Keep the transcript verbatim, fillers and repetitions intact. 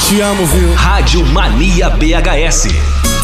te amo, viu? Rádio Mania B H S.